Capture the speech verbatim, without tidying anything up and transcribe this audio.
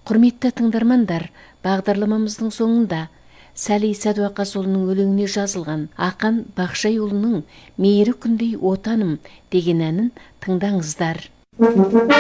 Құрметті тыңдармандар, бағдарламамыздың соңында Сәли Сәдуақасұлының өлеңіне жазылған ақын Бақшайұлының «Мейірі күндей отаным» деген әнін тыңдаңыздар.